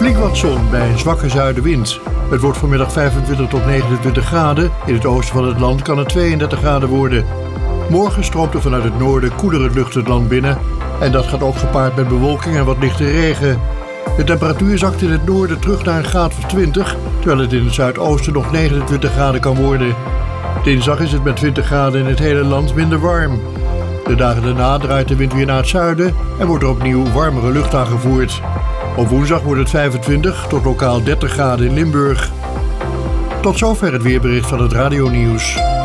Flink wat zon bij een zwakke zuidenwind. Het wordt vanmiddag 25 tot 29 graden. In het oosten van het land kan het 32 graden worden. Morgen stroomt er vanuit het noorden koelere lucht het land binnen. En dat gaat ook gepaard met bewolking en wat lichte regen. De temperatuur zakt in het noorden terug naar een graad of 20, terwijl het in het zuidoosten nog 29 graden kan worden. Dinsdag is het met 20 graden in het hele land minder warm. De dagen daarna draait de wind weer naar het zuiden en wordt er opnieuw warmere lucht aangevoerd. Op woensdag wordt het 25 tot lokaal 30 graden in Limburg. Tot zover het weerbericht van het Radio Nieuws.